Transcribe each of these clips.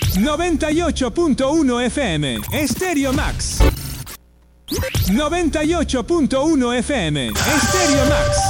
98.1 FM, Stereo Max. 98.1 FM, Stereo Max.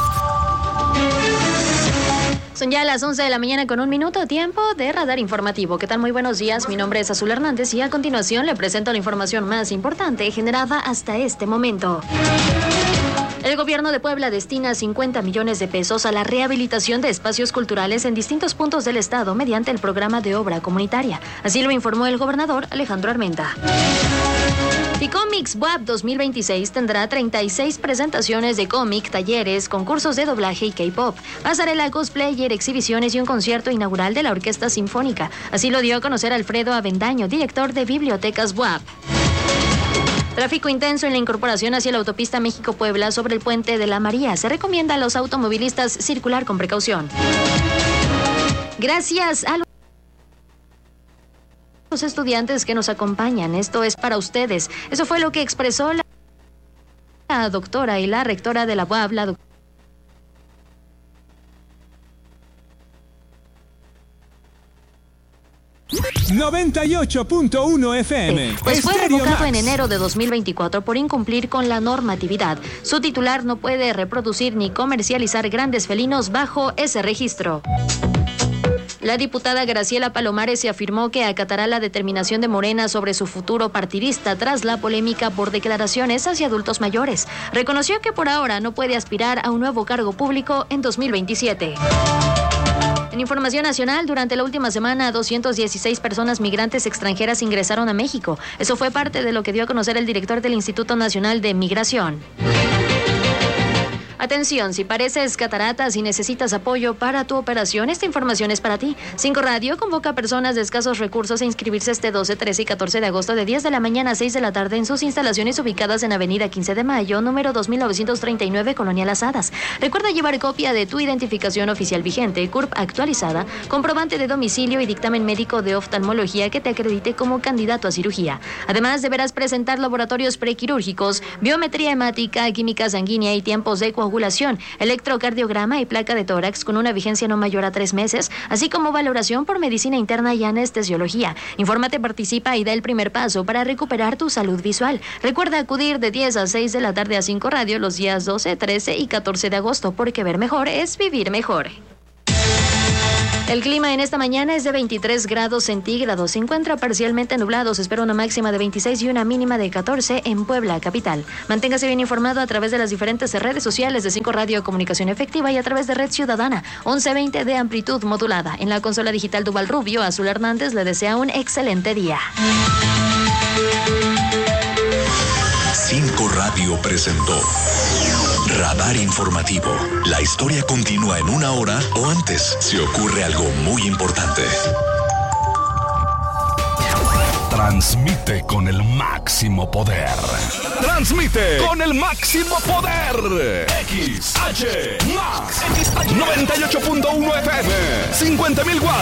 Son ya las 11 de la mañana con 1 minuto, tiempo de radar informativo. ¿Qué tal? Muy buenos días, mi nombre es Azul Hernández y a continuación le presento la información más importante generada hasta este momento. El gobierno de Puebla destina 50 millones de pesos a la rehabilitación de espacios culturales en distintos puntos del estado mediante el programa de obra comunitaria. Así lo informó el gobernador Alejandro Armenta. Ficomics WAP 2026 tendrá 36 presentaciones de cómic, talleres, concursos de doblaje y K-pop, pasarela cosplayer, exhibiciones y un concierto inaugural de la Orquesta Sinfónica. Así lo dio a conocer Alfredo Avendaño, director de Bibliotecas WAP. Tráfico intenso en la incorporación hacia la autopista México-Puebla sobre el puente de la María. Se recomienda a los automovilistas circular con precaución. Gracias a los estudiantes que nos acompañan. Esto es para ustedes. Eso fue lo que expresó la doctora y la rectora de la UAB, la doctora 98.1 FM. Pues fue revocado Max. en enero de 2024 por incumplir con la normatividad. Su titular no puede reproducir ni comercializar grandes felinos bajo ese registro. La diputada Graciela Palomares se afirmó que acatará la determinación de Morena sobre su futuro partidista tras la polémica por declaraciones hacia adultos mayores. Reconoció que por ahora no puede aspirar a un nuevo cargo público en 2027. En información nacional, durante la última semana, 216 personas migrantes extranjeras ingresaron a México. Eso fue parte de lo que dio a conocer el director del Instituto Nacional de Migración. Atención, si pareces cataratas y necesitas apoyo para tu operación, esta información es para ti. 5 Radio convoca a personas de escasos recursos a inscribirse este 12, 13 y 14 de agosto de 10 de la mañana a 6 de la tarde en sus instalaciones ubicadas en Avenida 15 de Mayo, número 2939, Colonia Las Hadas. Recuerda llevar copia de tu identificación oficial vigente, CURP actualizada, comprobante de domicilio y dictamen médico de oftalmología que te acredite como candidato a cirugía. Además, deberás presentar laboratorios prequirúrgicos, biometría hemática, química sanguínea y tiempos de coagulación, electrocardiograma y placa de tórax con una vigencia no mayor a 3 meses, así como valoración por medicina interna y anestesiología. Infórmate, participa y da el primer paso para recuperar tu salud visual. Recuerda acudir de 10 a 6 de la tarde a 5 Radio los días 12, 13 y 14 de agosto, porque ver mejor es vivir mejor. El clima en esta mañana es de 23 grados centígrados. Se encuentra parcialmente nublado. Se espera una máxima de 26 y una mínima de 14 en Puebla, capital. Manténgase bien informado a través de las diferentes redes sociales de 5 Radio Comunicación Efectiva y a través de Red Ciudadana 1120 de amplitud modulada. En la consola digital Duval Rubio, Azul Hernández le desea un excelente día. 5 Radio presentó Radar Informativo. La historia continúa en 1 hora o antes si ocurre algo muy importante. Transmite con el máximo poder. Transmite con el máximo poder. XH Max 98.1 FM. 50,000 watts.